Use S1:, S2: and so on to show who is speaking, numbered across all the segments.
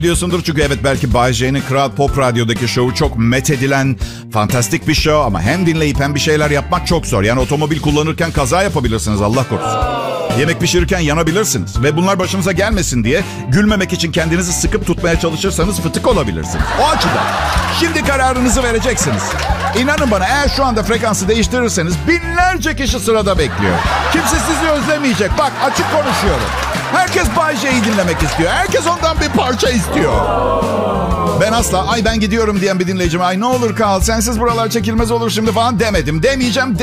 S1: Diyorsundur çünkü evet belki Bay J'nin Kral Pop Radyo'daki şovu çok methedilen, fantastik bir show ama hem dinleyip hem bir şeyler yapmak çok zor. Yani otomobil kullanırken kaza yapabilirsiniz, Allah korusun. Yemek pişirirken yanabilirsiniz ve bunlar başınıza gelmesin diye gülmemek için kendinizi sıkıp tutmaya çalışırsanız fıtık olabilirsiniz. O açıdan şimdi kararınızı vereceksiniz. İnanın bana, eğer şu anda frekansı değiştirirseniz binlerce kişi sırada bekliyor. Kimse sizi özlemeyecek. Bak, açık konuşuyorum. Herkes Bay J'yi dinlemek istiyor. Herkes ondan bir parça istiyor. Ben asla ben gidiyorum diyen bir dinleyicime ay ne olur kal, sensiz buralar çekilmez olur şimdi falan demedim. Demeyeceğim.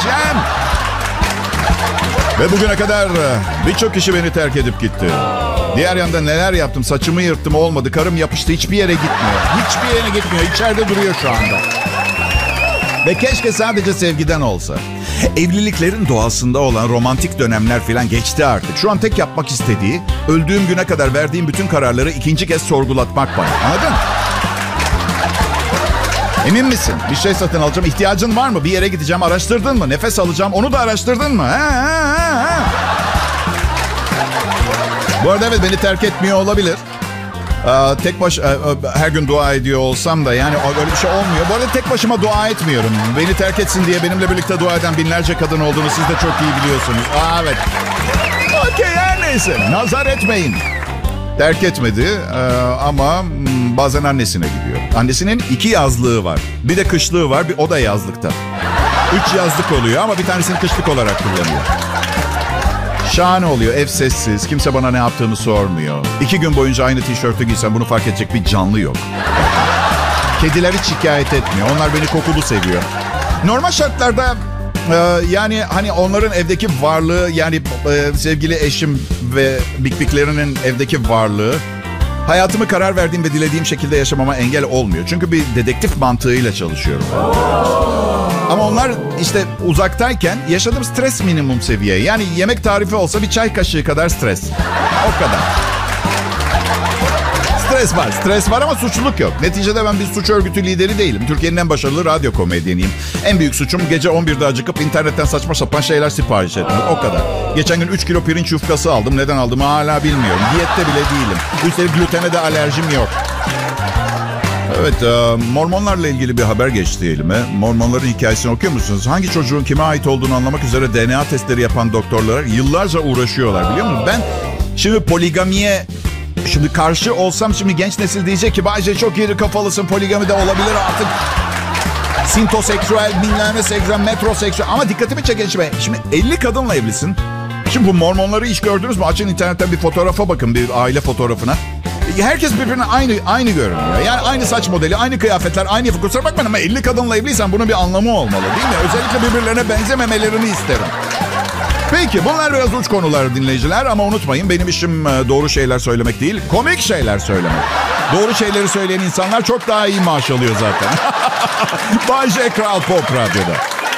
S1: Ve bugüne kadar birçok kişi beni terk edip gitti. Diğer yanda neler yaptım, saçımı yırttım, olmadı. Karım yapıştı, hiçbir yere gitmiyor. Hiçbir yere gitmiyor, içeride duruyor şu anda. Ve keşke sadece sevgiden olsa. Evliliklerin doğasında olan romantik dönemler falan geçti artık. Şu an tek yapmak istediği, öldüğüm güne kadar verdiğim bütün kararları ikinci kez sorgulatmak bana. Anladın? Emin misin? Bir şey satın alacağım, ihtiyacın var mı? Bir yere gideceğim, araştırdın mı? Nefes alacağım, onu da araştırdın mı? Bu arada evet, beni terk etmiyor olabilir. Tek her gün dua ediyor olsam da yani öyle bir şey olmuyor. Bu arada tek başıma dua etmiyorum. Beni terk etsin diye benimle birlikte dua eden binlerce kadın olduğunu siz de çok iyi biliyorsunuz. Evet. Okey, her neyse. Nazar etmeyin. Terk etmedi ama bazen annesine gidiyor. Annesinin 2 yazlığı var. Bir de kışlığı var. O da yazlıkta. 3 yazlık oluyor ama bir tanesini kışlık olarak kullanıyor. Şahane oluyor. Ev sessiz. Kimse bana ne yaptığımı sormuyor. 2 gün boyunca aynı tişörtü giysem bunu fark edecek bir canlı yok. Kediler hiç şikayet etmiyor. Onlar beni kokulu seviyor. Normal şartlarda yani hani onların evdeki varlığı, yani sevgili eşim ve bikbiklerinin evdeki varlığı hayatımı karar verdiğim ve dilediğim şekilde yaşamama engel olmuyor. Çünkü bir dedektif mantığıyla çalışıyorum. Ama onlar işte uzaktayken yaşadığım stres minimum seviye. Yani yemek tarifi olsa bir çay kaşığı kadar stres. O kadar. Stres var ama suçluluk yok. Neticede ben bir suç örgütü lideri değilim. Türkiye'nin en başarılı radyo komedyeniyim. En büyük suçum gece 11'de acıkıp internetten saçma sapan şeyler sipariş etmek. O kadar. Geçen gün 3 kilo pirinç yufkası aldım. Neden aldığımı hala bilmiyorum. Diyette bile değilim. Üstelik glutene de alerjim yok. Evet, Mormonlarla ilgili bir haber geçti elime. Mormonların hikayesini okuyor musunuz? Hangi çocuğun kime ait olduğunu anlamak üzere DNA testleri yapan doktorlar yıllarca uğraşıyorlar, biliyor musunuz? Ben şimdi poligamiye karşı olsam şimdi genç nesil diyecek ki Bayce çok geri kafalısın, poligami de olabilir artık. Sintoseksüel, bilmem seksüel, metroseksüel. Ama dikkatimi çeken şimdi 50 kadınla evlisin. Şimdi bu Mormonları hiç gördünüz mü? Açın internetten bir fotoğrafa bakın, bir aile fotoğrafına. Herkes birbirine aynı görünüyor. Yani aynı saç modeli, aynı kıyafetler, aynı yapı. Kusura bakmayın ama 50 kadınla evliysen bunun bir anlamı olmalı, değil mi? Özellikle birbirlerine benzememelerini isterim. Peki, bunlar biraz uç konular dinleyiciler ama unutmayın, benim işim doğru şeyler söylemek değil, komik şeyler söylemek. Doğru şeyleri söyleyen insanlar çok daha iyi maaş alıyor zaten. Bay J Kral Pop Radyo'da.